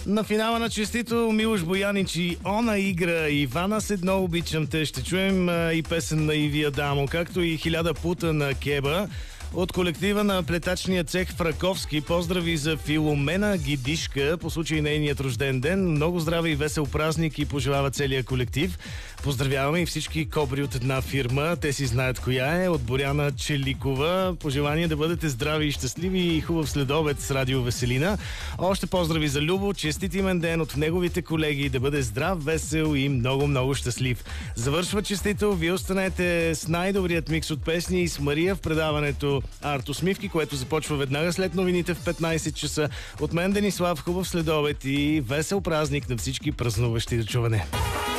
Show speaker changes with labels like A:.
A: На финала на Честито Милош Боянич и Она Игра, Ивана с едно обичам те. Ще чуем и песен на Иви Адамо, както и 1000 пута на Кеба. От колектива на плетачния цех в Раковски поздрави за Филомена Гидишка по случай нейният рожден ден. Много здраве и весел празник и пожелава целия колектив. Поздравяваме и всички кобри от една фирма. Те си знаят коя е. От Боряна Челикова. Пожелание да бъдете здрави и щастливи и хубав следобед с Радио Веселина. Още поздрави за Любо. Честит имен ден от неговите колеги. Да бъде здрав, весел и много щастлив. Завършва честито. Вие останете с най-добрият микс от песни и с Мария в предаването Арт Усмивки, което започва веднага след новините в 15 часа. От мен Денислав, хубав следобед и весел празник на всички празнуващи до чуване.